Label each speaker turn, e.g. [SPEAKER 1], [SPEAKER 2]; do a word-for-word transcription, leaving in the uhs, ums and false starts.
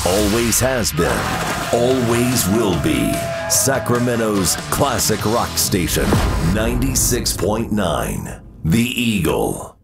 [SPEAKER 1] Always has been, always will be. Sacramento's classic rock station, ninety-six point nine, The Eagle.